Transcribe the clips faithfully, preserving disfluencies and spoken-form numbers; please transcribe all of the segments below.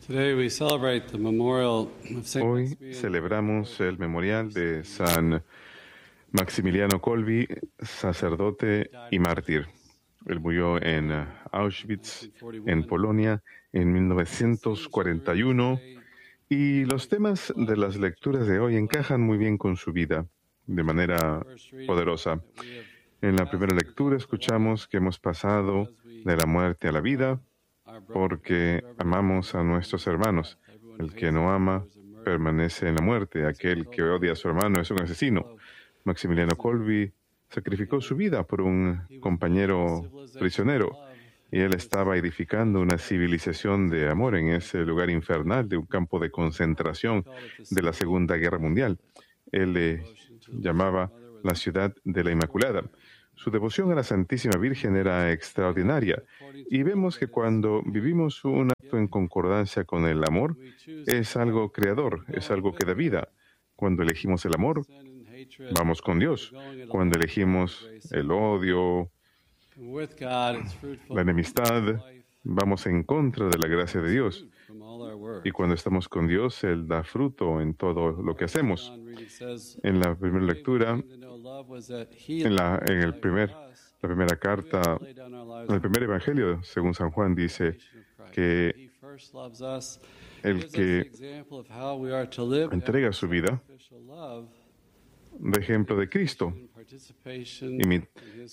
Hoy celebramos el memorial de San Maximiliano Kolbe, sacerdote y mártir. Él murió en Auschwitz, en Polonia, en mil novecientos cuarenta y uno, y los temas de las lecturas de hoy encajan muy bien con su vida, de manera poderosa. En la primera lectura escuchamos que hemos pasado de la muerte a la vida porque amamos a nuestros hermanos. El que no ama permanece en la muerte. Aquel que odia a su hermano es un asesino. Maximiliano Kolbe sacrificó su vida por un compañero prisionero y él estaba edificando una civilización de amor en ese lugar infernal de un campo de concentración de la Segunda Guerra Mundial. Él le llamaba la ciudad de la Inmaculada. Su devoción a la Santísima Virgen era extraordinaria y vemos que cuando vivimos un acto en concordancia con el amor, es algo creador, es algo que da vida. Cuando elegimos el amor, vamos con Dios. Cuando elegimos el odio, la enemistad, vamos en contra de la gracia de Dios. Y cuando estamos con Dios, Él da fruto en todo lo que hacemos. En la primera lectura, en, la, en el primer, la primera carta, en el primer evangelio, según San Juan, dice que el que entrega su vida de ejemplo de Cristo y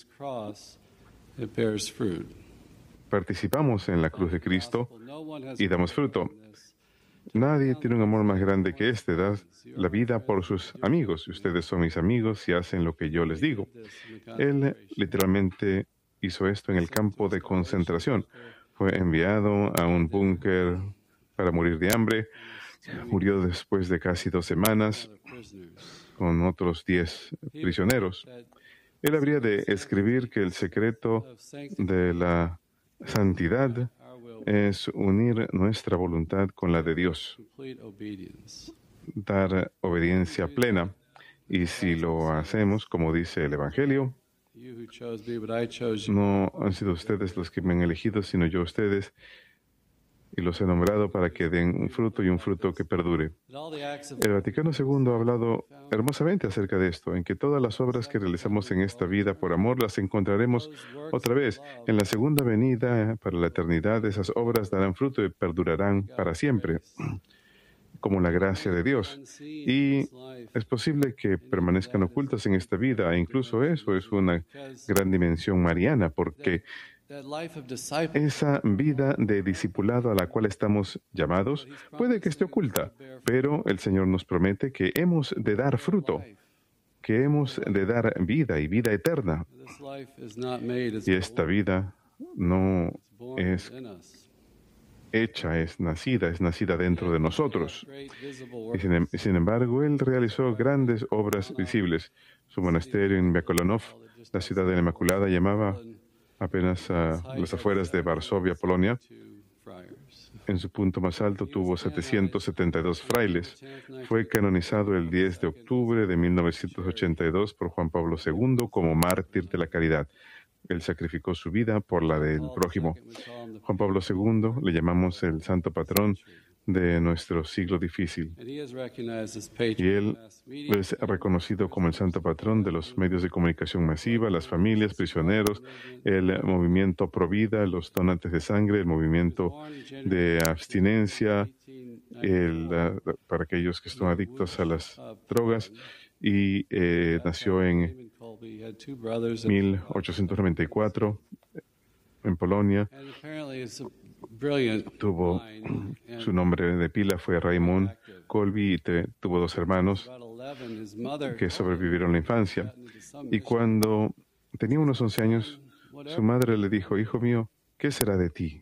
participamos en la cruz de Cristo y damos fruto. Nadie tiene un amor más grande que este, da la vida por sus amigos. Ustedes son mis amigos y hacen lo que yo les digo. Él literalmente hizo esto en el campo de concentración. Fue enviado a un búnker para morir de hambre. Murió después de casi dos semanas con otros diez prisioneros. Él habría de escribir que el secreto de la santidad es unir nuestra voluntad con la de Dios, dar obediencia plena. Y si lo hacemos, como dice el Evangelio, no han sido ustedes los que me han elegido, sino yo ustedes, y los he nombrado para que den un fruto y un fruto que perdure. El Vaticano segundo ha hablado hermosamente acerca de esto, en que todas las obras que realizamos en esta vida por amor las encontraremos otra vez en la segunda venida para la eternidad. Esas obras darán fruto y perdurarán para siempre, como la gracia de Dios. Y es posible que permanezcan ocultas en esta vida, e incluso eso es una gran dimensión mariana, porque esa vida de discipulado a la cual estamos llamados puede que esté oculta, pero el Señor nos promete que hemos de dar fruto, que hemos de dar vida y vida eterna. Y esta vida no es hecha, es nacida, es nacida dentro de nosotros. Y sin, sin embargo, Él realizó grandes obras visibles. Su monasterio en Miakolonov, la ciudad de la Inmaculada, llamaba apenas a las afueras de Varsovia, Polonia. En su punto más alto tuvo setecientos setenta y dos frailes. Fue canonizado el diez de octubre de mil novecientos ochenta y dos por Juan Pablo segundo como mártir de la caridad. Él sacrificó su vida por la del prójimo. Juan Pablo segundo le llamamos el santo patrón de nuestro siglo difícil. Y él es reconocido como el santo patrón de los medios de comunicación masiva, las familias, prisioneros, el movimiento pro vida, los donantes de sangre, el movimiento de abstinencia, el, uh, para aquellos que están adictos a las drogas, y eh, nació en mil ochocientos noventa y cuatro en Polonia. Tuvo su nombre de pila fue Raymond Kolbe y te, tuvo dos hermanos que sobrevivieron la infancia. Y cuando tenía unos once años, su madre le dijo: hijo mío, ¿qué será de ti?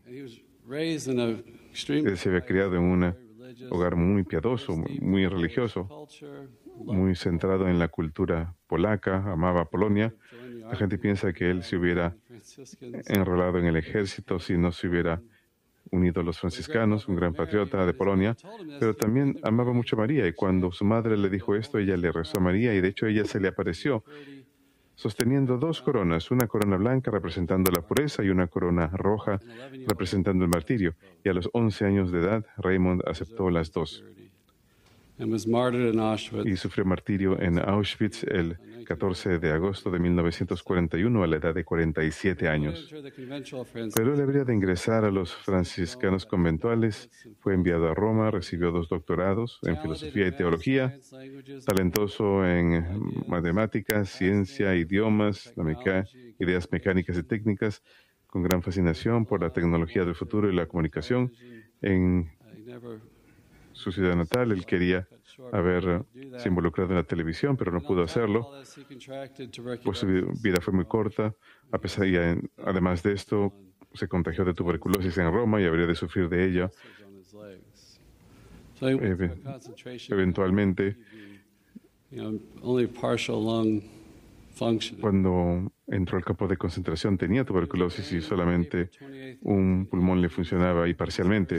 Él se había criado en un hogar muy piadoso, muy, muy religioso, muy centrado en la cultura polaca, amaba a Polonia. La gente piensa que él se hubiera enrolado en el ejército si no se hubiera unido a los franciscanos, un gran patriota de Polonia, pero también amaba mucho a María, y cuando su madre le dijo esto, ella le rezó a María, y de hecho ella se le apareció sosteniendo dos coronas, una corona blanca representando la pureza y una corona roja representando el martirio. Y a los once años de edad, Raymond aceptó las dos y sufrió martirio en Auschwitz el catorce de agosto de mil novecientos cuarenta y uno a la edad de cuarenta y siete años. Pero él debería de ingresar a los franciscanos conventuales. Fue enviado a Roma, recibió dos doctorados en filosofía y teología, talentoso en matemáticas, ciencia, idiomas, la meca- ideas mecánicas y técnicas, con gran fascinación por la tecnología del futuro y la comunicación. En su ciudad natal, él quería haberse involucrado en la televisión, pero no pudo hacerlo, pues su vida fue muy corta. A pesar y además de esto, se contagió de tuberculosis en Roma y habría de sufrir de ella. Eve- eventualmente, cuando entró al campo de concentración, tenía tuberculosis y solamente un pulmón le funcionaba y parcialmente.